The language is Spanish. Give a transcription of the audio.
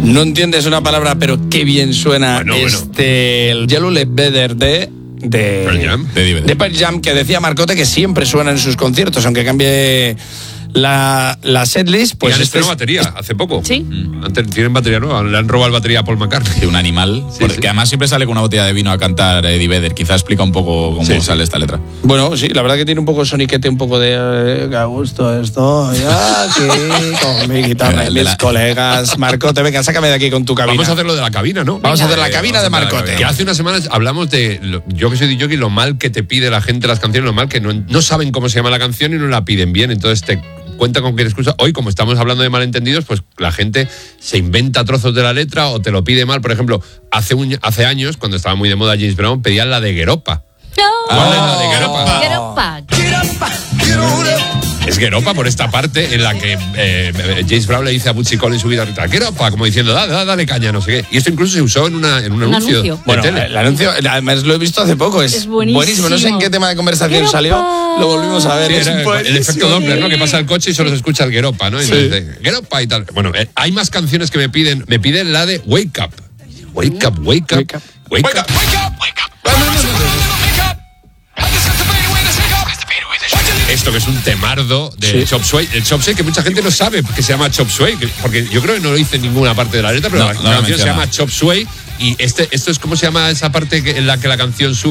No entiendes una palabra, pero qué bien suena el Yellow Led Better de Pearl Jam, que decía Marcote que siempre suena en sus conciertos, aunque cambie la setlist. Pues han estrenado batería hace poco. Sí. Tienen batería nueva, le han robado la batería a Paul McCartney. De un animal, que además siempre sale con una botella de vino a cantar Eddie Vedder. Quizá explica un poco cómo sale esta letra. Bueno, sí, la verdad que tiene un poco soniquete, un poco de que a gusto estoy aquí con mi guitarra y mis colegas. Marcote, venga, sácame de aquí con tu cabina. Vamos a hacer lo de la cabina, ¿no? Vamos a hacer la cabina de Marcote. Que hace unas semanas hablamos de, yo que soy DJ, lo mal que te pide la gente las canciones, lo mal que no saben cómo se llama la canción y no la piden bien, entonces te cuenta con quién excusa. Hoy, como estamos hablando de malentendidos, pues la gente se inventa trozos de la letra o te lo pide mal. Por ejemplo, hace años, cuando estaba muy de moda James Brown, pedían la de Gueropa. ¿Cuál es la de Gueropa? Gueropa. Es Gueropa por esta parte en la que James Brown le dice a Bootsy Collins su guitarrita, Gueropa, como diciendo, dale caña, no sé qué. Y esto incluso se usó en un anuncio de bueno, tele. El anuncio, además lo he visto hace poco, es buenísimo. No sé en qué tema de conversación salió, lo volvimos a ver. Sí, el efecto Doppler, ¿no? Que pasa el coche y solo se escucha el Gueropa, ¿no? Y dice, Gueropa y tal. Bueno, hay más canciones que me piden la de Wake Up. Wake Up, wake up, wake up, wake up, wake up. Esto que es un temardo de Chop Suey. El Chop Suey que mucha gente no sabe que se llama Chop Suey, porque yo creo que no lo dice en ninguna parte de la letra, pero la canción se llama Chop Suey y esto es, ¿cómo se llama esa parte en la que la canción sube?